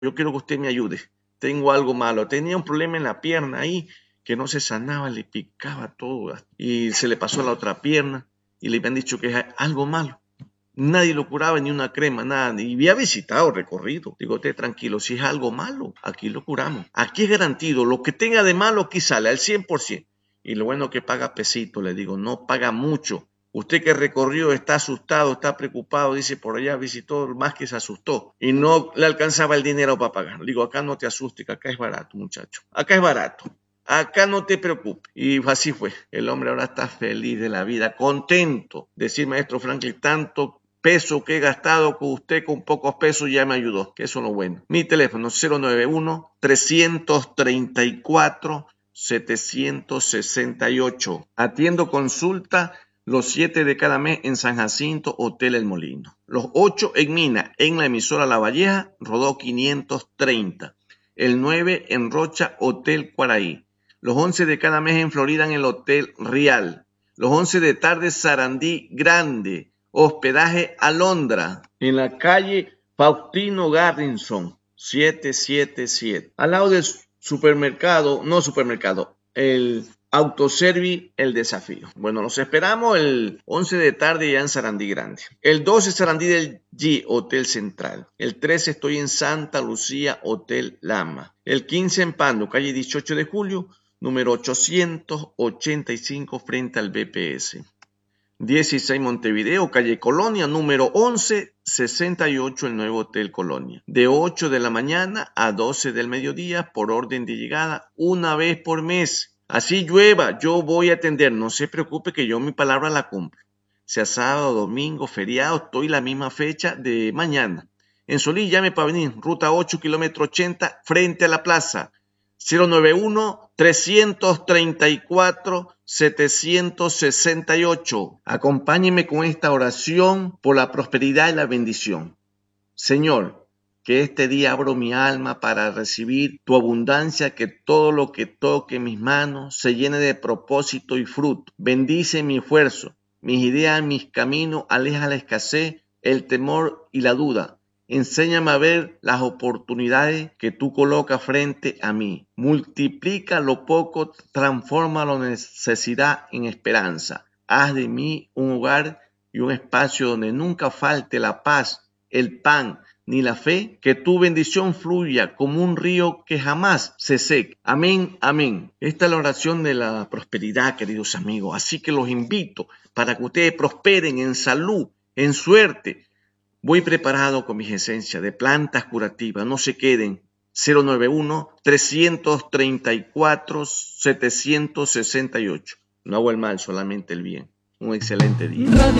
yo quiero que usted me ayude. Tengo algo malo. Tenía un problema en la pierna ahí que no se sanaba, le picaba todo y se le pasó a la otra pierna y le habían dicho que es algo malo. Nadie lo curaba, ni una crema, nada. Y había visitado, recorrido. Digo, usted tranquilo, si es algo malo, aquí lo curamos. Aquí es garantido, lo que tenga de malo aquí sale al 100%. Y lo bueno que paga pesito, le digo, no paga mucho. Usted que recorrió está asustado, está preocupado, dice por allá visitó, más que se asustó y no le alcanzaba el dinero para pagar. Le digo, acá no te asustes, que acá es barato, muchacho. Acá es barato. Acá no te preocupes. Y así fue. El hombre ahora está feliz de la vida, contento. Decir, maestro Franklin, tanto peso que he gastado con usted con pocos pesos ya me ayudó, que eso es lo bueno. Mi teléfono 091-334-768. Atiendo consulta los 7 de cada mes en San Jacinto, Hotel El Molino. Los 8 en Mina, en la emisora La Valleja, Rodó 530. El 9 en Rocha, Hotel Cuaraí. Los 11 de cada mes en Florida en el Hotel Rial. Los 11 de tarde Sarandí Grande. Hospedaje Alondra, en la calle Faustino Garrison, 777. Al lado del el Autoservi El Desafío. Bueno, los esperamos el 11 de tarde ya en Sarandí Grande. El 12 Sarandí del G, Hotel Central. El 13 estoy en Santa Lucía, Hotel Lama. El 15 en Pando, calle 18 de julio, número 885 frente al BPS. 16 Montevideo, calle Colonia, número 1168, el nuevo Hotel Colonia. De 8 de la mañana a 12 del mediodía, por orden de llegada, una vez por mes. Así llueva, yo voy a atender. No se preocupe que yo mi palabra la cumplo. Sea sábado, domingo, feriado, estoy la misma fecha de mañana. En Solís, llame para venir. Ruta 8, kilómetro 80, frente a la plaza. 091-334-768. Acompáñeme con esta oración por la prosperidad y la bendición. Señor, que este día abro mi alma para recibir tu abundancia, que todo lo que toque mis manos se llene de propósito y fruto. Bendice mi esfuerzo, mis ideas, mis caminos, aleja la escasez, el temor y la duda. Enséñame a ver las oportunidades que tú colocas frente a mí. Multiplica lo poco, transforma la necesidad en esperanza. Haz de mí un hogar y un espacio donde nunca falte la paz, el pan, ni la fe, que tu bendición fluya como un río que jamás se seque. Amén, amén. Esta es la oración de la prosperidad, queridos amigos. Así que los invito para que ustedes prosperen en salud, en suerte. Voy preparado con mis esencias de plantas curativas. No se queden. 091-334-768. No hago el mal, solamente el bien. Un excelente día.